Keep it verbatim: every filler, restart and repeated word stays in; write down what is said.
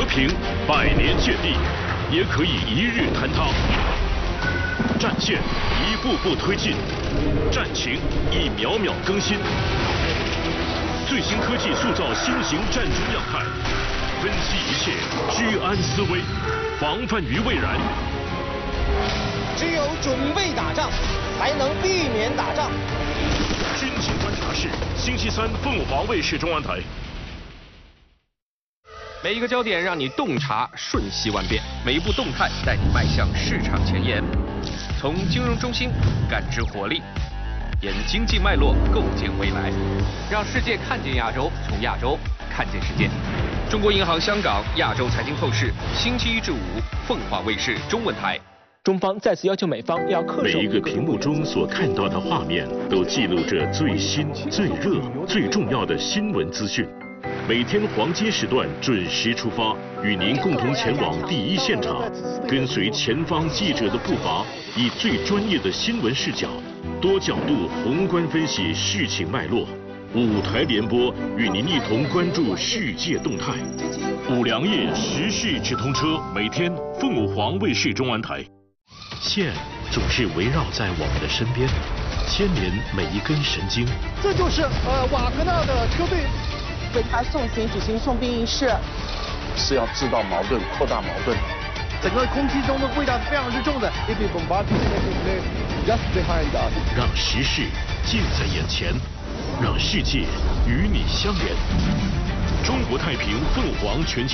平百年建立，也可以一日坍塌。战线一步步推进，战情一秒秒更新。最新科技塑造新型战争样态，分析一切，居安思危，防范于未然。 只有准备打仗，才能避免打仗。 军情观察室，星期三凤凰卫视中文台。 每一个焦点让你洞察瞬息万变，每一步动态带你迈向市场前沿。从金融中心感知活力，沿经济脉络构建未来，让世界看见亚洲，从亚洲看见世界。中国银行香港亚洲财经透视，星期一至五，凤凰卫视中文台。 中方再次要求美方要恪守每一个屏幕中所看到的画面，都记录着最新、最热、最重要的新闻资讯。每天黄金时段准时出发，与您共同前往第一现场，跟随前方记者的步伐，以最专业的新闻视角，多角度宏观分析事情脉络。五台联播与您一同关注世界动态。五粮液时事直通车，每天凤凰卫视中文台。线总是围绕在我们的身边，牵连每一根神经。 这就是呃瓦格纳的车队。 为他送行举行送兵仪式， 是要制造矛盾、扩大矛盾。 整个空气中的味道是非常之重的。 让时事近在眼前，让世界与你相连。中国太平凤凰全球。